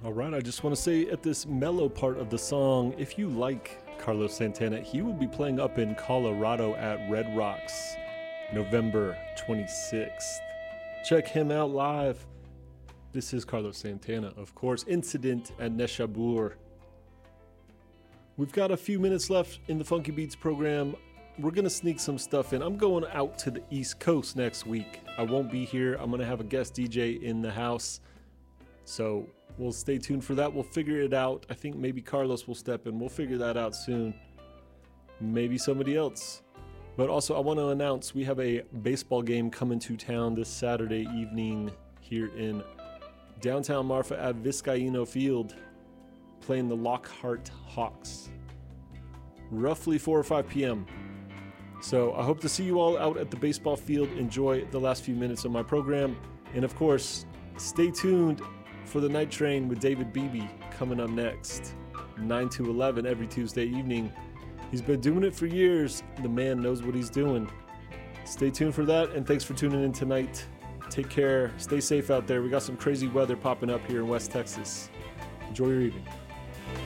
All right, I just want to say at this mellow part of the song, if you like Carlos Santana, he will be playing up in Colorado at Red Rocks November 26th. Check him out live. This is Carlos Santana, of course. Incident at Neshabur. We've got a few minutes left in the Funky Beats program. We're going to sneak some stuff in. I'm going out to the East Coast next week. I won't be here. I'm going to have a guest DJ in the house. So we'll stay tuned for that. We'll figure it out. I think maybe Carlos will step in. We'll figure that out soon. Maybe somebody else. But also, I want to announce we have a baseball game coming to town this Saturday evening here in downtown Marfa at Vizcaíno Field, playing the Lockhart Hawks. Roughly 4 or 5 p.m. So I hope to see you all out at the baseball field. Enjoy the last few minutes of my program. And of course, stay tuned for the Night Train with David Beebe coming up next, 9 to 11 every Tuesday evening. He's been doing it for years. The man knows what he's doing. Stay tuned for that, and thanks for tuning in tonight. Take care. Stay safe out there. We got some crazy weather popping up here in West Texas. Enjoy your evening.